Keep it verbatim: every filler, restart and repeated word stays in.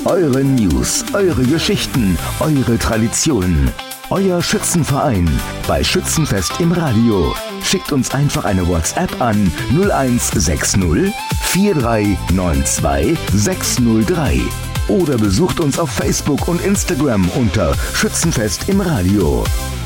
Eure News, eure Geschichten, eure Traditionen. Euer Schützenverein bei Schützenfest im Radio. Schickt uns einfach eine WhatsApp an null eins sechs null vier drei neun zwei sechs null drei oder besucht uns auf Facebook und Instagram unter Schützenfest im Radio.